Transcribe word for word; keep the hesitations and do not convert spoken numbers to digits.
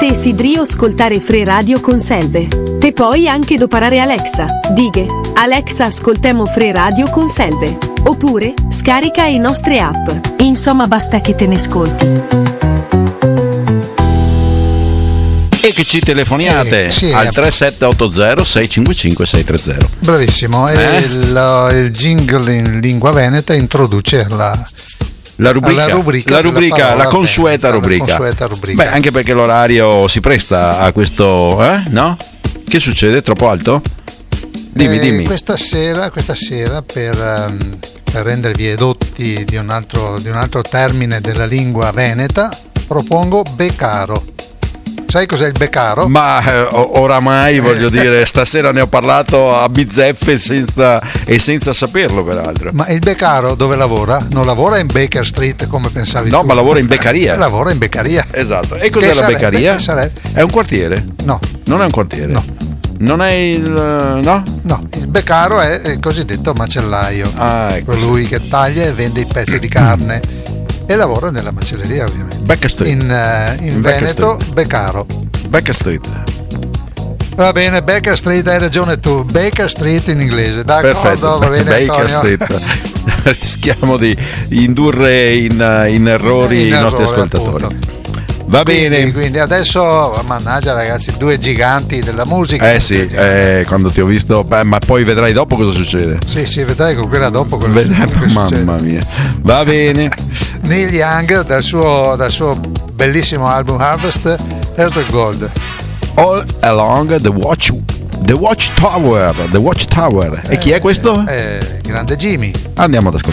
Te sidrio ascoltare Free Radio con Selve. Te puoi anche doparare Alexa. Dighe, Alexa ascoltemo Free Radio con Selve. Oppure, scarica i nostre app. Insomma, basta che te ne ascolti. E che ci telefoniate eh, sì, al tre sette otto zero sei cinque cinque sei tre zero. Bravissimo, eh? e il, il jingle in lingua veneta introduce la, la rubrica, la, rubrica, la, rubrica, la consueta veneta, rubrica. La consueta rubrica. Beh, anche perché l'orario si presta a questo, eh? No? Che succede? Troppo alto? Dimmi, eh, dimmi. Questa sera, questa sera per, um, per rendervi edotti di un, altro, di un altro termine della lingua veneta, propongo becaro. Sai cos'è il becaro? Ma eh, oramai voglio dire, stasera ne ho parlato a bizzeffe senza, e senza saperlo peraltro. Ma il becaro dove lavora? Non lavora in Baker Street come pensavi no, tu. ma lavora in beccaria. Lavora in beccaria. Esatto. E cos'è Che la sarebbe? beccaria? Che sarebbe? È un quartiere? No. Non è un quartiere? No. Non è il... no? No, il beccaro è il cosiddetto macellaio. Ah, ecco. Colui che taglia e vende i pezzi di carne. E lavora nella macelleria, ovviamente. Baker Street. In, uh, in, in Veneto, beccaro. Baker Street. Va bene, Baker Street, hai ragione tu. Baker Street in inglese, d'accordo? Perfetto. Va bene, Baker Street. Rischiamo di indurre in, in errori in i nostri errore, ascoltatori. Appunto. Va quindi, bene. Quindi adesso, mannaggia ragazzi, due giganti della musica. Eh sì, eh, quando ti ho visto, beh, ma poi vedrai dopo cosa succede. Sì, sì, vedrai con quella dopo cosa Vedrai, mamma succede. mia. Va bene. Neil Young dal suo, dal suo bellissimo album Harvest, Earth and Gold. All Along the Watch The Watch Tower, The Watch Tower. E chi è questo? Eh, grande Jimmy. Andiamo ad ascoltare.